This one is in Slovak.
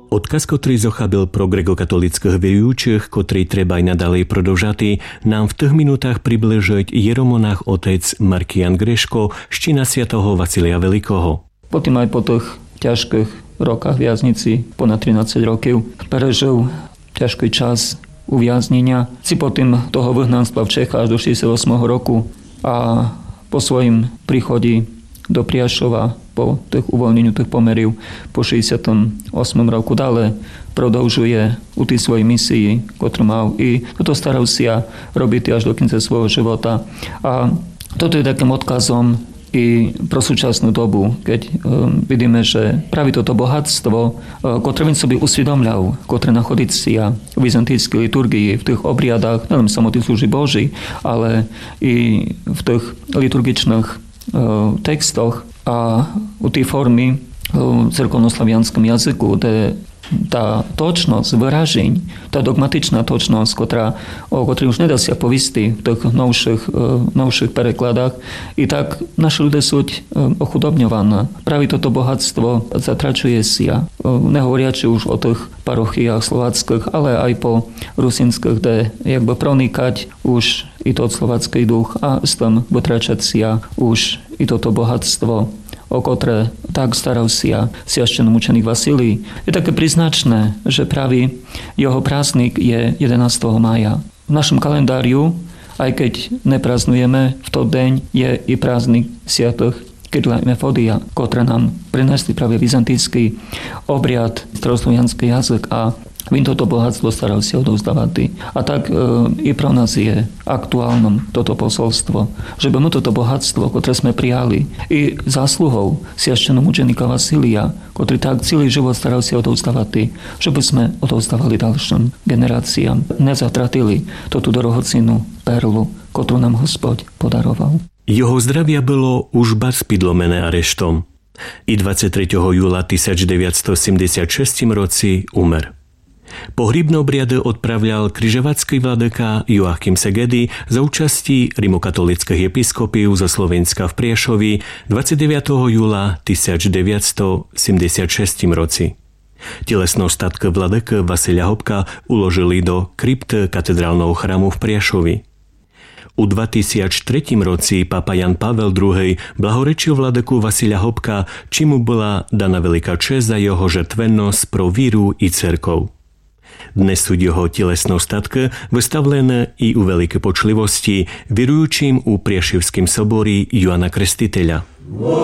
Odkaz, ktorý zochabil pro grekokatolických vierujúcich, ktorý treba aj nadalej продовжати, nám v tých minútach približiť jeromonách otec Markián Greško z čina svätého Vasilia Veľkého. Potom aj po tých ťažkých rokách viaznici, ponad 13 rokov, prežil ťažký čas uviaznenia. Si potom toho vyhnanstva v Čechách až do 68 roku a po svojim príchode do Priašova, po tých uvoľneniu tých pomerov po 68 roku dále prodĺžuje u tej svojej misii, ktorú mal i toto staral sa robiť až do konca svojho života. A toto je takým odkazom i pro súčasnú dobu, keď vidíme, že práve toto bohatstvo, ktoré by sobie usvedomľal, ktoré nachodí sa v byzantijskej liturgii, v tých obriadách, nielen samotných služby Boží, ale i v tých liturgičných tekstoch a u tej formy v cirkovnoslavianskom jazyku, kde tá točnosť vyražení, tá dogmatičná točnosť, o ktorej už nedá sa povisti v tých novších prekladách, i tak naši ľudia sú ochudobňované. Práve toto bohatstvo zatračuje sa. Nehovoriači už o tých parochiách slováckých, ale aj po rusinských, kde jakby pronikať už i to slovácký duch a s tým vytračať sa už i toto bohatstvo, o ktoré tak staral sa sviašťenomučeník Vasilij. Je také príznačné, že práve jeho prázdnik je 11. mája. V našom kalendáriu, aj keď nepraznujeme v to deň, je i prázdnik svätých Kyrila i Mefódia, ktoré nám prinesli práve byzantijský obriad, staroslovianský jazyk a vím toto bohatstvo staral sa odovzdávať. A tak i pro nás je aktuálnom toto posolstvo, že by my toto bohatstvo, ktoré sme prijali, i zásluhou sviašťenomučeníka Vasilija, ktorý tak celý život staral sa odovzdávať, že by sme odovzdávali ďalším generáciám. Nezatratili toto dorohocennú perlu, ktorú nám Hospod podaroval. Jeho zdravia bylo už bar spidlomené areštom. I 23. júla 1976 roci umer. Pohrebné obriady odpravľal križovacký vladyka Joachim Szegedy za účastí rimokatolických episkopív zo Slovenska v Priešovi 29. júla 1976 roci. Telesné ostatky vladyka Vasilia Hopka uložili do krypty katedrálneho chrámu v Priešovi. U 2003 roci papa Jan Pavel II blahorečil vladyku Vasilia Hopka, či mu bola daná veľká česť za jeho žrtvennosť pro víru i cerkov. Dnes sú jeho telesné ostatky vystavlené i u veľkej počlivosti, virujúčim u Priešivským sobori Joana Krstiteľa.